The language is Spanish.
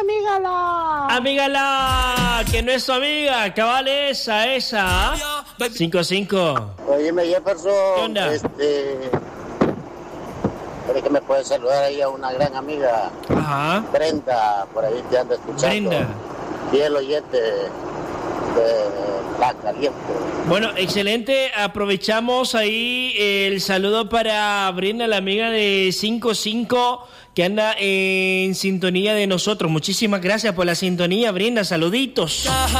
amígala. Amígala, que no es tu amiga, cabal, esa. 5-5. Oíme, Jefferson. ¿Qué onda? ¿Crees que me puedes saludar ahí a una gran amiga? Ajá. Brenda, por ahí te anda escuchando. Brenda. Fiel oyente de La Caliente. Bueno, excelente. Aprovechamos ahí el saludo para Brenda, la amiga de 5-5, que anda en sintonía de nosotros. Muchísimas gracias por la sintonía, Brenda. Saluditos.